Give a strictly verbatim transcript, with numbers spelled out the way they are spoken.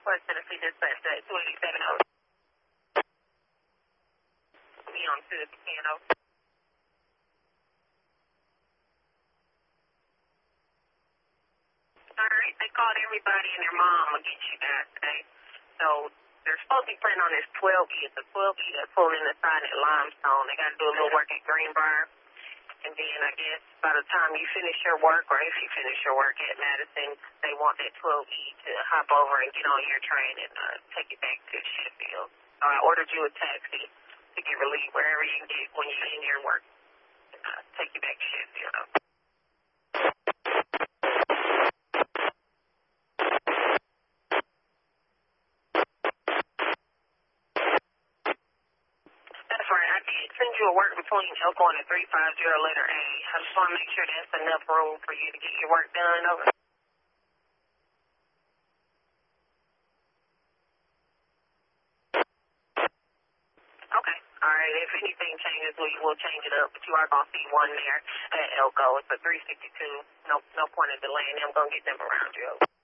request Tennessee dispatch at two eighty-seven oh. Be on two if you can, oh. Alright, they called everybody and their mom against you guys today. So they're supposed to be putting on this twelve E. It's a twelve E that's pulling inside at Limestone. They got to do a little work at Greenbrier. And then I guess by the time you finish your work, or if you finish your work at Madison, they want that twelve E to hop over and get on your train and uh, take it back to Sheffield. So I ordered you a taxi to get relief wherever you can get when you're in your work. Uh, take you back to Sheffield. Send you a work between Elkhorn and three five zero letter A. I just want to make sure that's enough room for you to get your work done. Over. Okay. All right. If anything changes, we will change it up. But you are going to see one there at Elko. It's a three sixty-two. No, no point in delaying them. Going to get them around you.